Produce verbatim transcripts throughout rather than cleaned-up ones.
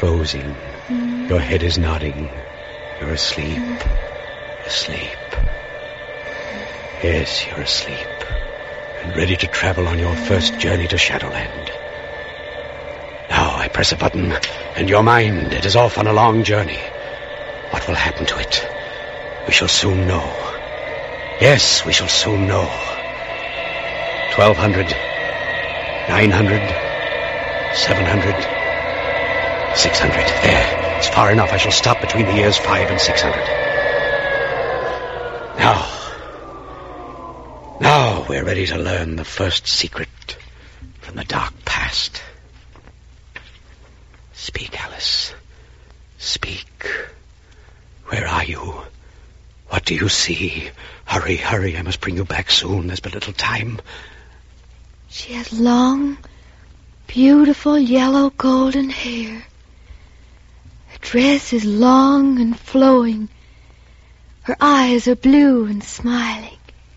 closing. Mm. Your head is nodding. You're asleep. Mm. Asleep. Yes, you're asleep. And ready to travel on your first journey to Shadowland. Now I press a button, and your mind, it is off on a long journey. What will happen to it? We shall soon know. Yes, we shall soon know. Twelve hundred, nine hundred, seven hundred, six hundred. There, it's far enough. I shall stop between the years five and six hundred. Now, now we're ready to learn the first secret from the dark past. Speak, Alice. Speak. Where are you? What do you see? Hurry, hurry. I must bring you back soon. There's but little time. She has long, beautiful yellow golden hair. Her dress is long and flowing. Her eyes are blue and smiling.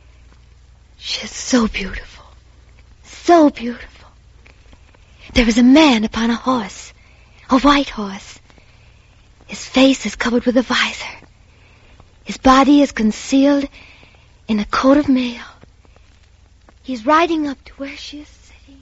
She is so beautiful. So beautiful. There is a man upon a horse. A white horse. His face is covered with a visor. His body is concealed in a coat of mail. He's riding up to where she is sitting.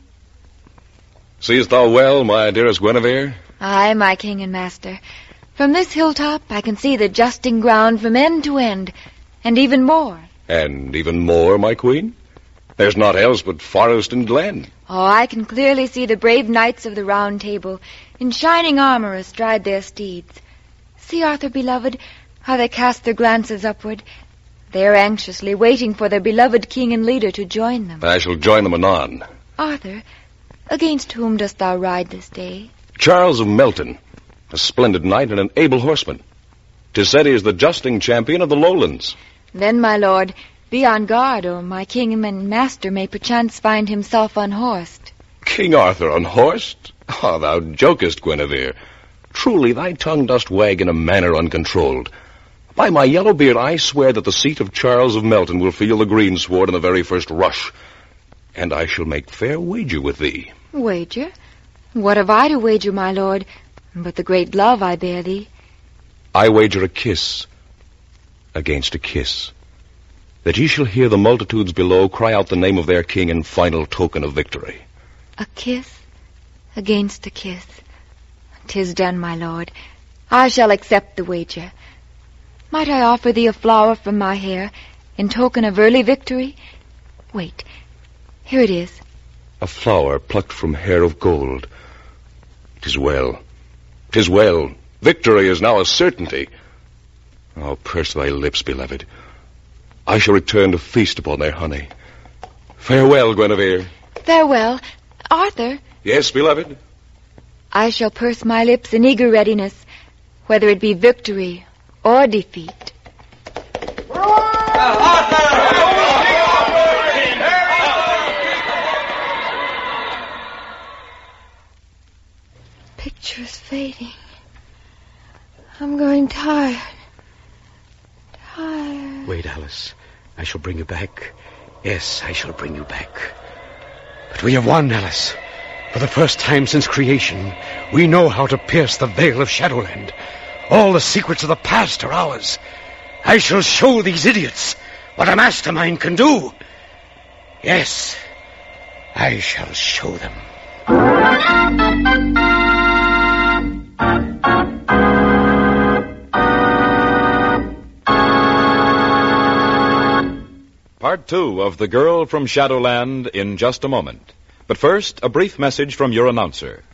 Seest thou well, my dearest Guinevere? Aye, my king and master. From this hilltop I can see the justing ground from end to end, and even more. And even more, my queen? There's naught else but forest and glen. Oh, I can clearly see the brave knights of the Round Table in shining armor astride their steeds. See, Arthur, beloved, how they cast their glances upward. They are anxiously waiting for their beloved king and leader to join them. I shall join them anon. Arthur, against whom dost thou ride this day? Charles of Melton, a splendid knight and an able horseman. 'Tis said he is the justing champion of the lowlands. Then, my lord, be on guard, or my king and master may perchance find himself unhorsed. King Arthur unhorsed? Ah, oh, thou jokest, Guinevere. Truly, thy tongue dost wag in a manner uncontrolled. By my yellow beard, I swear that the seat of Charles of Melton will feel the greensward in the very first rush. And I shall make fair wager with thee. Wager? What have I to wager, my lord, but the great love I bear thee? I wager a kiss against a kiss, that ye shall hear the multitudes below cry out the name of their king in final token of victory. A kiss against a kiss. 'Tis done, my lord. I shall accept the wager. Might I offer thee a flower from my hair in token of early victory? Wait, here it is. A flower plucked from hair of gold. 'Tis well. 'Tis well. Victory is now a certainty. Oh, purse thy lips, beloved. I shall return to feast upon their honey. Farewell, Guinevere. Farewell. Arthur. Yes, beloved? I shall purse my lips in eager readiness, whether it be victory or defeat. Picture is fading. I'm growing tired. Tired. Wait, Alice. I shall bring you back. Yes, I shall bring you back. But we have won, Alice. For the first time since creation, we know how to pierce the veil of Shadowland. All the secrets of the past are ours. I shall show these idiots what a mastermind can do. Yes, I shall show them. Part two of The Girl from Shadowland in just a moment. But first, a brief message from your announcer.